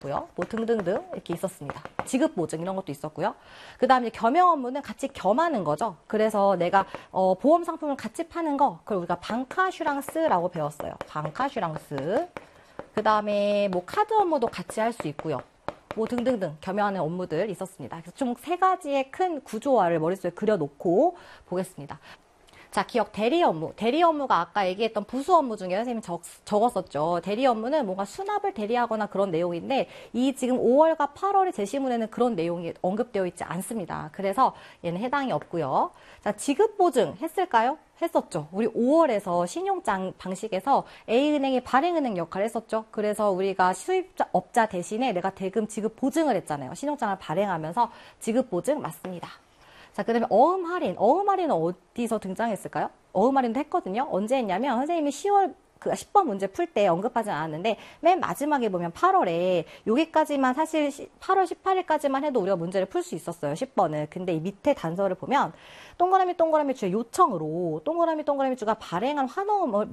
뭐 등등등 이렇게 있었습니다. 지급 보증 이런 것도 있었고요. 그 다음에 겸용 업무는 같이 겸하는 거죠. 그래서 내가 보험 상품을 같이 파는 거, 그걸 우리가 방카슈랑스라고 배웠어요. 방카슈랑스. 그 다음에 뭐 카드 업무도 같이 할 수 있고요. 뭐 등등등 겸용하는 업무들 있었습니다. 그래서 총 3가지의 큰 구조화를 머릿속에 그려놓고 보겠습니다. 자, 기억 대리 업무. 대리 업무가 아까 얘기했던 부수 업무 중에 선생님이 적었었죠. 대리 업무는 뭔가 수납을 대리하거나 그런 내용인데 이 지금 5월과 8월의 제시문에는 그런 내용이 언급되어 있지 않습니다. 그래서 얘는 해당이 없고요. 자, 지급 보증 했을까요? 했었죠. 우리 5월에서 신용장 방식에서 A은행이 발행은행 역할을 했었죠. 그래서 우리가 수입업자 대신에 내가 대금 지급 보증을 했잖아요. 신용장을 발행하면서 지급 보증 맞습니다. 자, 그 다음에 어음 할인. 어음 할인은 어디서 등장했을까요? 어음 할인도 했거든요. 언제 했냐면, 선생님이 10번 문제 풀 때 언급하진 않았는데, 맨 마지막에 보면 8월에, 여기까지만 사실 8월 18일까지만 해도 우리가 문제를 풀 수 있었어요. 10번을. 근데 이 밑에 단서를 보면, 동그라미 주의 요청으로, 동그라미 주가 발행한 환어음을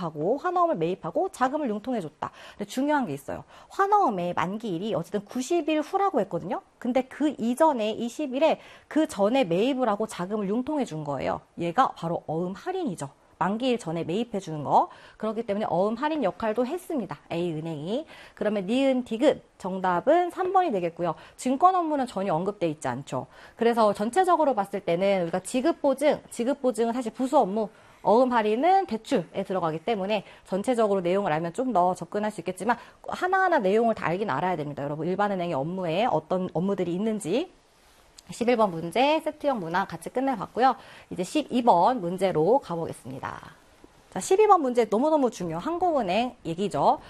매입하고 자금을 융통해줬다. 근데 중요한 게 있어요. 환어음의 만기일이 어쨌든 90일 후라고 했거든요. 근데 그 이전에 20일에 그 전에 매입을 하고 자금을 융통해 준 거예요. 얘가 바로 어음 할인이죠. 만기일 전에 매입해 주는 거. 그렇기 때문에 어음 할인 역할도 했습니다. A은행이. 그러면 니은 디귿 정답은 3번이 되겠고요. 증권 업무는 전혀 언급되어 있지 않죠. 그래서 전체적으로 봤을 때는 우리가 지급보증은 사실 부수 업무, 어음 할인은 대출에 들어가기 때문에 전체적으로 내용을 알면 좀 더 접근할 수 있겠지만 하나하나 내용을 다 알긴 알아야 됩니다. 여러분 일반은행의 업무에 어떤 업무들이 있는지. 11번 문제 세트형 문항 같이 끝내봤고요. 이제 12번 문제로 가보겠습니다. 자, 12번 문제 너무너무 중요한 한국은행 얘기죠.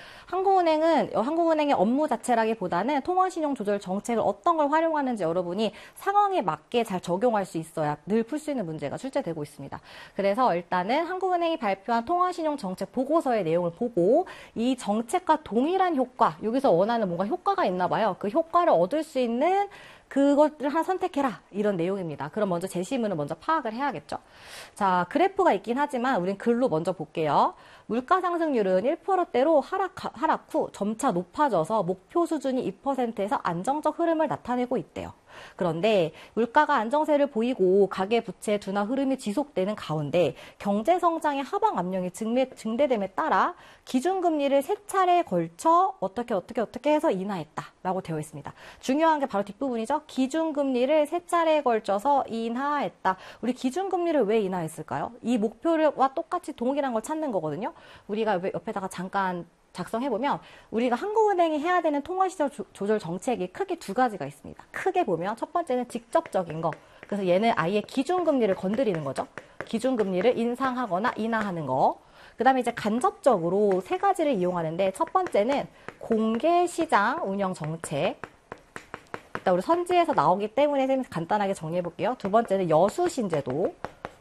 한국은행의 업무 자체라기보다는 통화신용 조절 정책을 어떤 걸 활용하는지 여러분이 상황에 맞게 잘 적용할 수 있어야 늘 풀 수 있는 문제가 출제되고 있습니다. 그래서 일단은 한국은행이 발표한 통화신용 정책 보고서의 내용을 보고 이 정책과 동일한 효과, 여기서 원하는 뭔가 효과가 있나 봐요. 그 효과를 얻을 수 있는 그것을 하나 선택해라 이런 내용입니다. 그럼 먼저 제시문을 먼저 파악을 해야겠죠. 자, 그래프가 있긴 하지만 우린 글로 먼저 볼게요. 물가 상승률은 1%대로 하락 후 점차 높아져서 목표 수준이 2%에서 안정적 흐름을 나타내고 있대요. 그런데 물가가 안정세를 보이고 가계부채 둔화 흐름이 지속되는 가운데 경제성장의 하방 압력이 증대됨에 따라 기준금리를 3차례에 걸쳐 어떻게 해서 인하했다라고 되어 있습니다. 중요한 게 바로 뒷부분이죠. 기준금리를 3차례에 걸쳐서 인하했다. 우리 기준금리를 왜 인하했을까요? 이 목표와 똑같이 동일한 걸 찾는 거거든요. 우리가 옆에다가 잠깐 작성해보면 우리가 한국은행이 해야 되는 통화시장 조절 정책이 크게 2가지가 있습니다. 크게 보면 첫 번째는 직접적인 거. 그래서 얘는 아예 기준금리를 건드리는 거죠. 기준금리를 인상하거나 인하하는 거. 그 다음에 이제 간접적으로 3가지를 이용하는데 첫 번째는 공개시장 운영 정책. 일단 우리 선지에서 나오기 때문에 간단하게 정리해볼게요. 두 번째는 여수신제도.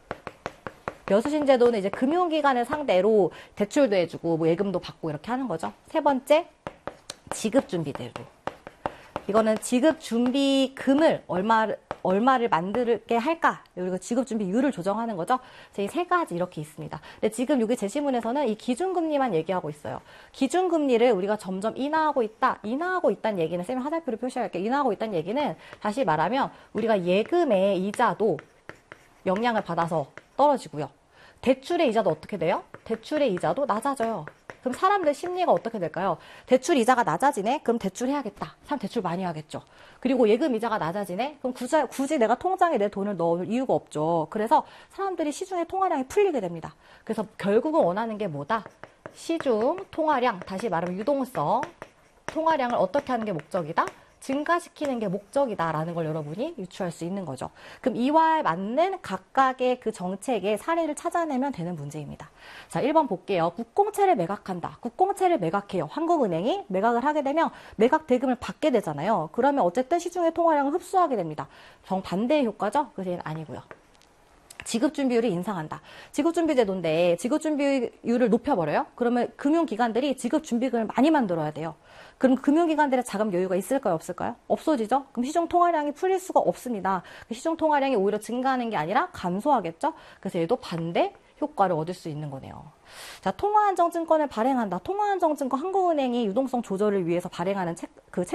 여수신제도는 이제 금융기관을 상대로 대출도 해주고 뭐 예금도 받고 이렇게 하는 거죠. 세 번째, 지급준비제도. 이거는 지급준비금을 얼마를 만들게 할까? 그리고 지급준비율을 조정하는 거죠. 이 3가지 이렇게 있습니다. 근데 지금 여기 제시문에서는 이 기준금리만 얘기하고 있어요. 기준금리를 우리가 점점 인하하고 있다는 얘기는 쌤이 화살표를 표시할게요. 인하하고 있다는 얘기는 다시 말하면 우리가 예금의 이자도 영향을 받아서 떨어지고요. 대출의 이자도 어떻게 돼요? 대출의 이자도 낮아져요. 그럼 사람들 심리가 어떻게 될까요? 대출 이자가 낮아지네? 그럼 대출해야겠다. 사람 대출 많이 하겠죠. 그리고 예금 이자가 낮아지네? 그럼 굳이 내가 통장에 내 돈을 넣을 이유가 없죠. 그래서 사람들이 시중에 통화량이 풀리게 됩니다. 그래서 결국은 원하는 게 뭐다? 시중 통화량, 다시 말하면 유동성 통화량을 어떻게 하는 게 목적이다? 증가시키는 게 목적이다라는 걸 여러분이 유추할 수 있는 거죠. 그럼 이와 맞는 각각의 그 정책의 사례를 찾아내면 되는 문제입니다. 자, 1번 볼게요. 국공채를 매각한다. 국공채를 매각해요. 한국은행이 매각을 하게 되면 매각 대금을 받게 되잖아요. 그러면 어쨌든 시중의 통화량을 흡수하게 됩니다. 정반대의 효과죠? 그래서 얘는 아니고요. 지급준비율을 인상한다. 지급준비제도인데 지급준비율을 높여버려요? 그러면 금융기관들이 지급준비금을 많이 만들어야 돼요. 그럼 금융기관들의 자금 여유가 있을까요? 없을까요? 없어지죠? 그럼 시중통화량이 풀릴 수가 없습니다. 시중통화량이 오히려 증가하는 게 아니라 감소하겠죠? 그래서 얘도 반대 효과를 얻을 수 있는 거네요. 자, 통화안정증권을 발행한다. 통화안정증권 한국은행이 유동성 조절을 위해서 발행하는 책